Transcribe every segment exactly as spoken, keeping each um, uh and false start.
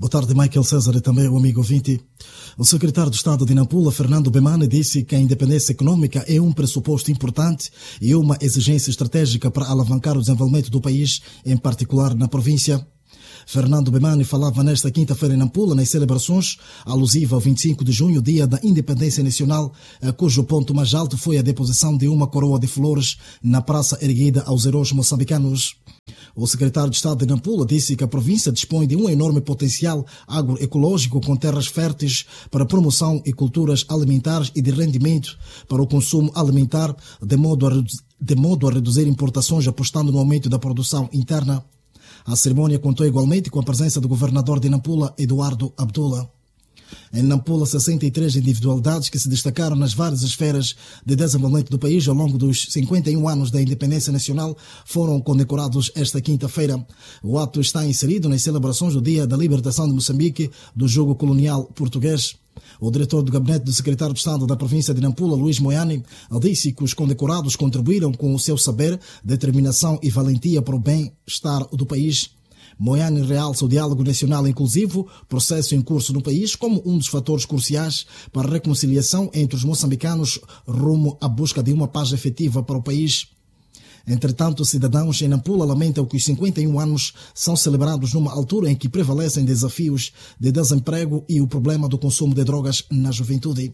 Boa tarde, Michael César e também o amigo ouvinte. O secretário de Estado de Nampula, Fernando Bemane, disse que a independência econômica é um pressuposto importante e uma exigência estratégica para alavancar o desenvolvimento do país, em particular na província. Fernando Bemane falava nesta quinta-feira em Nampula, nas celebrações alusivas ao vinte e cinco de junho, dia da Independência Nacional, cujo ponto mais alto foi a deposição de uma coroa de flores na praça erguida aos heróis moçambicanos. O secretário de Estado de Nampula disse que a província dispõe de um enorme potencial agroecológico com terras férteis para promoção e culturas alimentares e de rendimento para o consumo alimentar, de modo a, de modo a reduzir importações, apostando no aumento da produção interna. A cerimônia contou igualmente com a presença do governador de Nampula, Eduardo Abdullah. Em Nampula, sessenta e três individualidades que se destacaram nas várias esferas de desenvolvimento do país ao longo dos cinquenta e um anos da independência nacional foram condecorados esta quinta-feira. O ato está inserido nas celebrações do Dia da Libertação de Moçambique do jugo colonial português. O diretor do gabinete do secretário de Estado da província de Nampula, Luís Moiane, disse que os condecorados contribuíram com o seu saber, determinação e valentia para o bem-estar do país. Moiane realça o diálogo nacional inclusivo, processo em curso no país, como um dos fatores cruciais para a reconciliação entre os moçambicanos rumo à busca de uma paz efetiva para o país. Entretanto, cidadãos em Nampula lamentam que os cinquenta e um anos são celebrados numa altura em que prevalecem desafios de desemprego e o problema do consumo de drogas na juventude.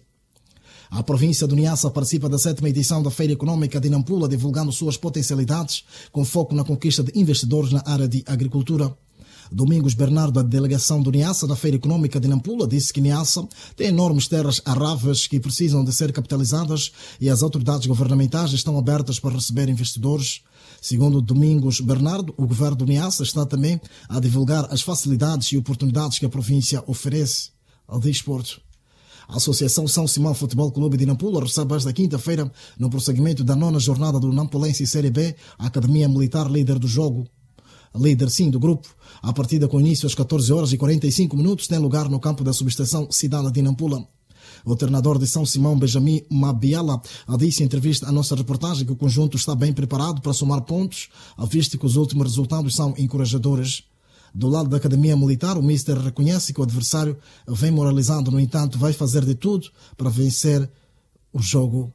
A província do Niassa participa da sétima edição da Feira Econômica de Nampula, divulgando suas potencialidades, com foco na conquista de investidores na área de agricultura. Domingos Bernardo, da delegação do Niassa da Feira Econômica de Nampula, disse que Niassa tem enormes terras aráveis que precisam de ser capitalizadas e as autoridades governamentais estão abertas para receber investidores. Segundo Domingos Bernardo, o governo do Niassa está também a divulgar as facilidades e oportunidades que a província oferece ao desporto. A Associação São Simão Futebol Clube de Nampula recebe esta quinta-feira, no prosseguimento da nona jornada do Nampulense Série B, a Academia Militar líder do jogo. Líder, sim, do grupo. A partida com início às catorze horas e quarenta e cinco minutos tem lugar no campo da subestação Cidade de Nampula. O treinador de São Simão, Benjamin Mabiala, disse em entrevista à nossa reportagem que o conjunto está bem preparado para somar pontos, visto que os últimos resultados são encorajadores. Do lado da Academia Militar, o míster reconhece que o adversário vem moralizando, no entanto, vai fazer de tudo para vencer o jogo.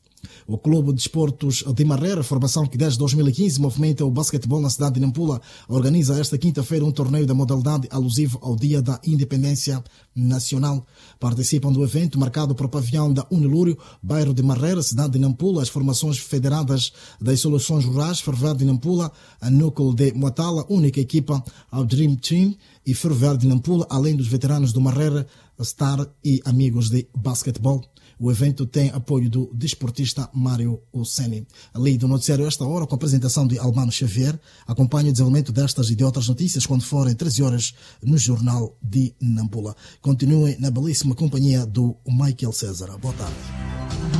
O Clube de Desportos de Marrera, formação que desde dois mil e quinze movimenta o basquetebol na cidade de Nampula, organiza esta quinta-feira um torneio da modalidade alusivo ao Dia da Independência Nacional. Participam do evento, marcado para o pavilhão da Unilúrio, bairro de Marrera, cidade de Nampula, as formações federadas das soluções rurais, Ferroviário de Nampula, a Núcleo de Moatala, única equipa ao Dream Team e Ferroviário de Nampula, além dos veteranos do Marrera, Star e amigos de basquetebol. O evento tem apoio do desportista Mário Osseni. Ali do noticiário esta hora, com a apresentação de Albano Xavier, acompanhe o desenvolvimento destas e de outras notícias quando forem treze horas no Jornal de Nampula. Continue na belíssima companhia do Michael César. Boa tarde.